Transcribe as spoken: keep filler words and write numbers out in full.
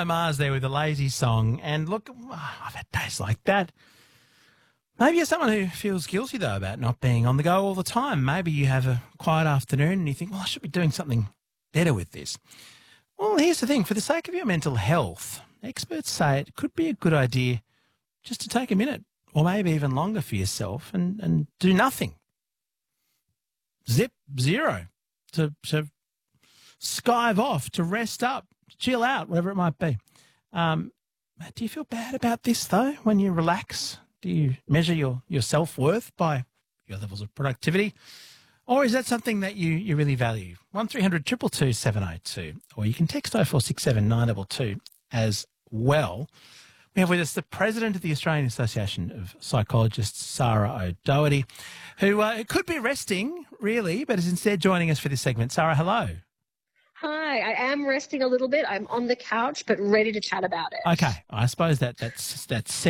Bruno Mars there with a lazy song. And look, I've had days like that. Maybe you're someone who feels guilty, though, about not being on the go all the time. Maybe you have a quiet afternoon and you think, well, I should be doing something better with this. Well, here's the thing. For the sake of your mental health, experts say it could be a good idea just to take a minute or maybe even longer for yourself and, and do nothing. Zip, zero, to, to skive off, to rest up, to chill out, whatever it might be. Um, do you feel bad about this, though, when you relax? Do you measure your, your self-worth by your levels of productivity? Or is that something that you, you really value? one three hundred two two two seven oh two. Or you can text oh four six seven nine two two as well. We have with us the president of the Australian Association of Psychologists, Sarah O'Doherty, who uh, could be resting, really, but is instead joining us for this segment. Sarah, hello. Hi, I am resting a little bit. I'm on the couch, but ready to chat about it. Okay, I suppose that that's that's